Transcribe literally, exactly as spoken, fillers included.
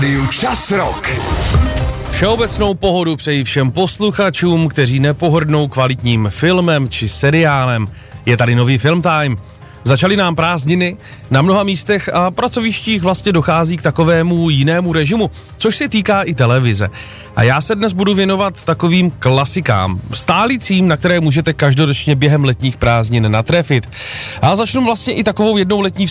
Čas Rock. Všeobecnou pohodu přeji všem posluchačům, kteří nepohrdnou kvalitním filmem či seriálem. Je tady nový Film Time. Začaly nám prázdniny, na mnoha místech a pracovištích vlastně dochází k takovému jinému režimu, což se týká i televize. A já se dnes budu věnovat takovým klasikám, stálicím, na které můžete každoročně během letních prázdnin natrefit. A začnu vlastně i takovou jednou letní